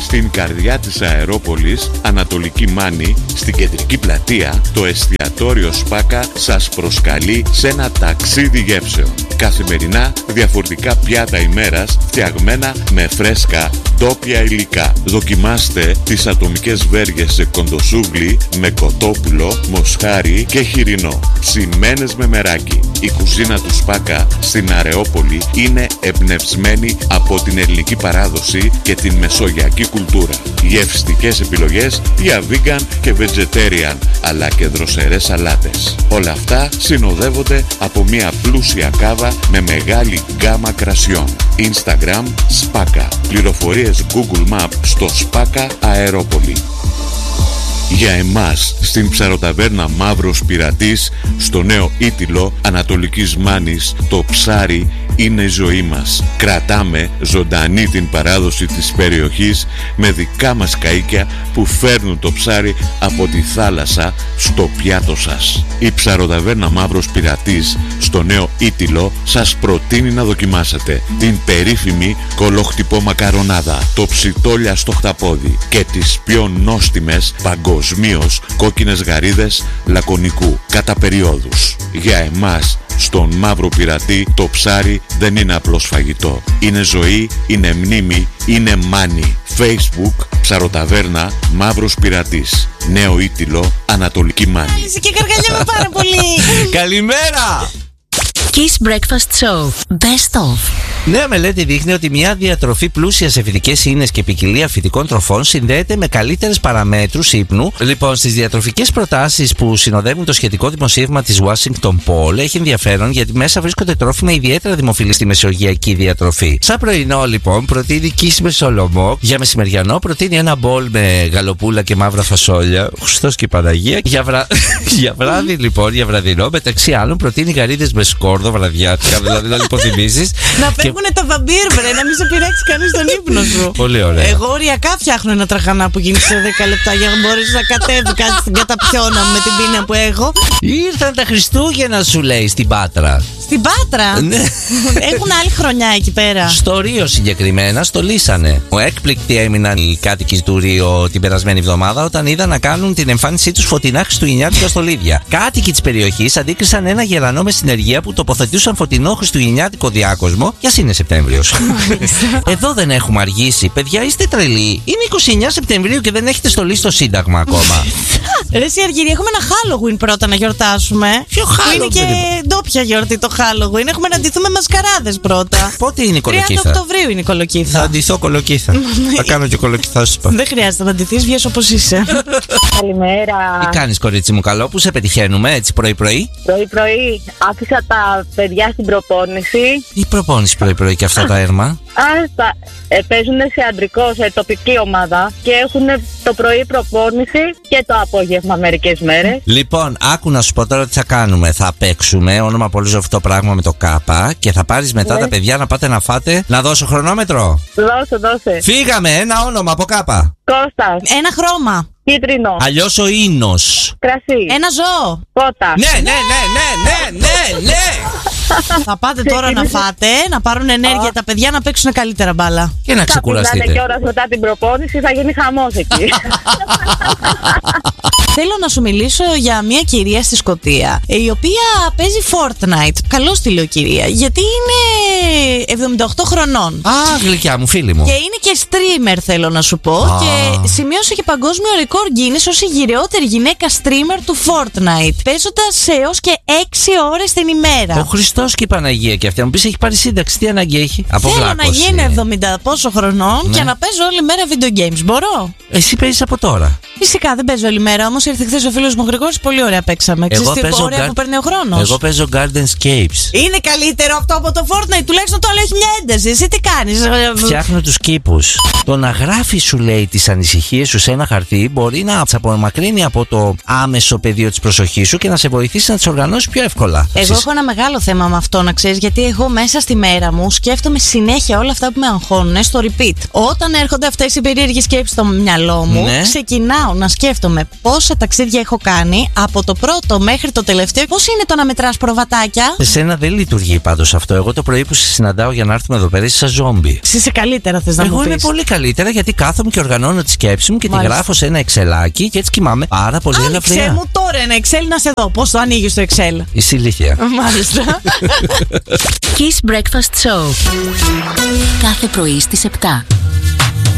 Στην καρδιά της Αερόπολης, Ανατολική Μάνη, στην κεντρική πλατεία, το εστιατόριο Σπάκα σας προσκαλεί σε ένα ταξίδι γεύσεων. Καθημερινά διαφορετικά πιάτα ημέρας, φτιαγμένα με φρέσκα ντόπια υλικά. Δοκιμάστε τις ατομικές βέργες σε κοντοσούβλι με κοτόπουλο, μοσχάρι και χοιρινό, ψημένες με μεράκι. Η κουζίνα του Σπάκα στην Αρεόπολη είναι εμπνευσμένη από την ελληνική παράδοση και την μεσογειακή κουλτούρα. Γευστικές επιλογές για vegan και vegetarian, αλλά και δροσερές σαλάτες. Όλα αυτά συνοδεύονται από μια πλούσια κάβα με μεγάλη γκάμα κρασιών. Instagram Σπάκα. Πληροφορίες Google Map στο Σπάκα Αερόπολη. Για εμάς στην ψαροταβέρνα Μαύρος Πειρατής, στο νέο Ήτυλο Ανατολικής Μάνης, το ψάρι είναι η ζωή μας. Κρατάμε ζωντανή την παράδοση της περιοχής με δικά μας καΐκια που φέρνουν το ψάρι από τη θάλασσα στο πιάτο σας. Η ψαροταβέρνα Μαύρος Πειρατής στο νέο Ήτυλο σας προτείνει να δοκιμάσετε την περίφημη κολοχτυπό μακαρονάδα, το ψιτόλια στο χταπόδι και τις πιο νόστιμες παγκοσμίως κόκκινες γαρίδες λακωνικού κατά περιόδους. Για εμάς στον Μαύρο Πειρατή το ψάρι δεν είναι απλώς φαγητό. Είναι ζωή, είναι μνήμη, είναι μάνι. Facebook ψαροταβέρνα Μαύρος Πειρατής, νέο Ήτυλο Ανατολική Μάνη. Μάλιστα και καργαλιάμε πάρα πολύ. Καλημέρα! Kiss Breakfast Show. Best of. Νέα μελέτη δείχνει ότι μια διατροφή πλούσια σε φυτικές ίνες και ποικιλία φυτικών τροφών συνδέεται με καλύτερες παραμέτρους ύπνου. Λοιπόν, στις διατροφικές προτάσεις που συνοδεύουν το σχετικό δημοσίευμα της Washington Post έχει ενδιαφέρον γιατί μέσα βρίσκονται τρόφιμα ιδιαίτερα δημοφιλή στη μεσογειακή διατροφή. Σαν πρωινό, λοιπόν, προτείνει Kiss με σολομό. Για μεσημεριανό, προτείνει ένα μπολ με γαλοπούλα και μαύρα φασόλια. Χριστός και η Παναγία. Για βράδυ, λοιπόν, για βραδινό, μεταξύ άλλων, προτείνει γαρίδες με σκόρδο βραδιάτικα, δηλαδή να υποθυμίσεις. Να φεύγουνε τα βαμπύρ, βρε, να μην σε πειράξει κανείς τον ύπνο σου. Πολύ ωραία. Εγώ οριακά φτιάχνω ένα τραχανά που γίνει σε 10 λεπτά για να μπορείς να κατέβει κάτι στην καταπιώνα με την πείνα που έχω. Ήρθαν τα Χριστούγεννα, σου λέει, στην Πάτρα. Στην Πάτρα? Ναι. Έχουν άλλη χρονιά εκεί πέρα. Στο Ρίο συγκεκριμένα στολίσανε. Έκπληκτοι έμειναν οι κάτοικοι του Ρίο την περασμένη εβδομάδα όταν είδαν να κάνουν την εμφάνισή τους φωτεινά χριστουγεννιάτικα στολίδια. Κάτοικοι της περιοχής αντίκρισαν ένα γερανό με συνεργεία που τοποθετούσαν φωτεινό χριστουγεννιάτικο διάκοσμο. Για είναι Σεπτέμβριος. Εδώ δεν έχουμε αργήσει. Παιδιά, είστε τρελοί. Είναι 29 Σεπτεμβρίου και δεν έχετε στολίσει το Σύνταγμα ακόμα. Ρε εσύ Αργύρη, έχουμε ένα Halloween πρώτα να γιορτάσουμε. Ποιο Halloween? Είναι και ντόπια γιορτή το Halloween. Έχουμε να ντυθούμε μασκαράδες πρώτα. Πότε είναι η κολοκύθα? 30 Οκτωβρίου είναι η κολοκύθα. Θα ντυθώ κολοκύθα. Θα κάνω και κολοκύθα, σου είπα. Δεν χρειάζεται να ντυθείς, βγες όπως είσαι. Καλημέρα. Τι κάνεις, κορίτσι μου, καλό που σε πετυχαίνουμε έτσι πρωί-πρωί? Πρωί-πρωί άφησα τα παιδιά στην προπόνηση. Τι προπόνηση πρωί-πρωί και αυτά τα έρμα? Παίζουν σε αντρικό, σε τοπική ομάδα και έχουν το πρωί προπόνηση και το απόγευμα μερικές μέρες. Λοιπόν, άκου να σου πω τώρα τι θα κάνουμε. Θα παίξουμε όνομα πολύ αυτό πράγμα με το Κάπα και θα πάρεις μετά τα παιδιά να πάτε να φάτε. Να δώσω χρονόμετρο? Δώσε. Φύγαμε, ένα όνομα από Κάπα. Κώστας. Ένα χρώμα. Κίτρινο. Αλλιώς ο Ίνος. Κρασί. Ένα ζώο. Πότα. Ναι. Θα πάτε τώρα να φάτε, να πάρουν ενέργεια τα παιδιά να παίξουν καλύτερα μπάλα. Και να ξεκουραστείτε. Θα πηγαίνετε κιόλας μετά την προπόνηση, θα γίνει χαμός εκεί. Θέλω να σου μιλήσω για μια κυρία στη Σκωτία, η οποία παίζει Fortnite. Καλώς τη λέω κυρία, γιατί είναι 78 χρονών. Α, γλυκιά μου, φίλη μου. Και είναι και streamer, θέλω να σου πω. Και σημείωσε και παγκόσμιο ρεκόρ Guinness ως η γυρεότερη γυναίκα streamer του Fortnite, παίζοντας έως και 6 ώρες την ημέρα. Ο Χριστός και η Παναγία και αυτή. Αν μου πεις έχει πάρει σύνταξη, τι ανάγκη έχει? Θέλω να γίνω 70 πόσο χρονών και να παίζω όλη μέρα video games. Μπορώ? Εσύ παίζεις από τώρα? Φυσικά δεν παίζω όλη μέρα, όμως ήρθε χθες ο φίλος μου Γρηγόρης, πολύ ωραία παίξαμε. Ξέρεις τι ωραία που παίρνει ο χρόνος. Εγώ παίζω Gardenscapes. Είναι καλύτερο αυτό από το Fortnite, τουλάχιστον το άλλο έχει μια ένταση. Εσύ τι κάνεις? Φτιάχνω τους κήπους. Το να γράφει, σου λέει, τις ανησυχίες σου σε ένα χαρτί μπορεί να σε απομακρύνει από το άμεσο πεδίο της προσοχής σου και να σε βοηθήσει να τις οργανώσεις πιο εύκολα. Εγώ έχω ένα μεγάλο θέμα με αυτό, να ξέρεις, γιατί εγώ μέσα στη μέρα μου σκέφτομαι συνέχεια όλα αυτά που με αγχώνουν στο repeat. Όταν έρχονται αυτές οι περίεργες σκέψεις στο μυαλό μου, ξεκινάω ξεκινάω να σκέφτομαι πόσα ταξίδια έχω κάνει από το πρώτο μέχρι το τελευταίο. Πώς είναι το να μετράς προβατάκια? Σε σένα δεν λειτουργεί πάντως αυτό. Εγώ το πρωί που σε συναντάω για να έρθουμε εδώ πέρα είσαι σαν ζόμπι. Είσαι καλύτερα, θες να μου Εγώ πεις? είμαι πολύ καλύτερα γιατί κάθομαι και οργανώνω τη σκέψη μου και Μάλιστα. τη γράφω σε ένα εξελάκι και έτσι κοιμάμαι πάρα πολύ Άνοιξε ελαφριά. μου τώρα ένα Excel να σε δω. Πώς το ανοίγεις το Excel? Είσαι ηλίθεια. Μάλιστα. Kiss Breakfast Show. Κάθε πρωί στις 7.